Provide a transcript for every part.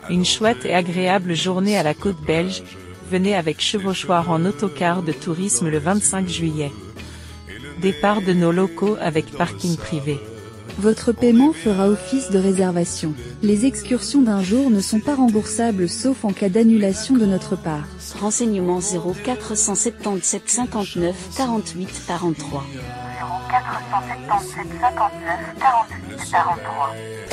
Une chouette et agréable journée à la côte belge, venez avec Chevauchoir en autocar de tourisme le 25 juillet. Départ de nos locaux avec parking privé. Votre paiement fera office de réservation. Les excursions d'un jour ne sont pas remboursables sauf en cas d'annulation de notre part. Renseignements 0477 59 48 43. 0477 59 48 43.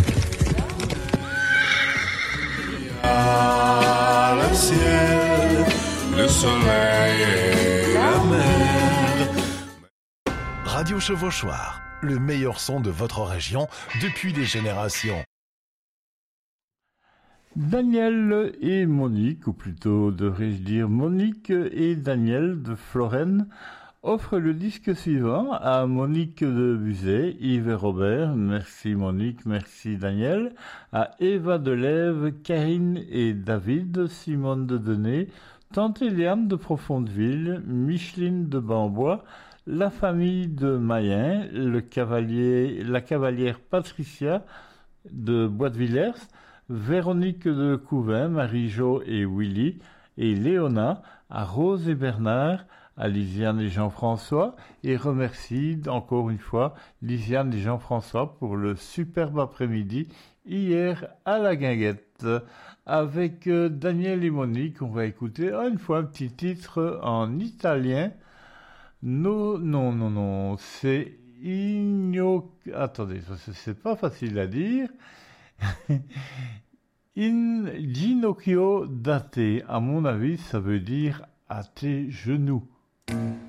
Le ciel, le soleil et la mer. Radio Chevauchoir, le meilleur son de votre région depuis des générations. Daniel et Monique, ou plutôt devrais-je dire Monique et Daniel de Florenne, offrent le disque suivant à Monique de Buzet, Yves et Robert, merci Monique, merci Daniel, à Eva Delève, Karine et David, Simone de Denay, Tante Eliane de Profondeville, Micheline de Bambois, la famille de Mayen, la cavalière Patricia de Bois de Villers, Véronique de Couvin, Marie-Jo et Willy, et Léona, à Rose et Bernard, à Lisiane et Jean-François, et remercie encore une fois Lisiane et Jean-François pour le superbe après-midi hier à la Guinguette. Avec Daniel et Monique, on va écouter une fois un petit titre en italien. Non, c'est attendez, c'est pas facile à dire. In ginocchio da te, à mon avis, ça veut dire à tes genoux.